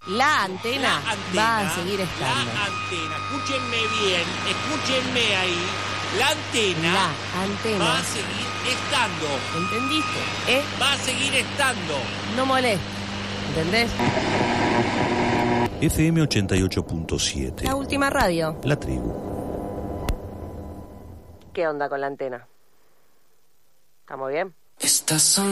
La antena va a seguir estando. La antena, escúchenme bien, escúchenme ahí. La antena va a seguir estando. ¿Entendiste? Va a seguir estando. No moleste. ¿Entendés? FM 88.7. La última radio. La tribu. ¿Qué onda con la antena? ¿Estamos bien? Estas son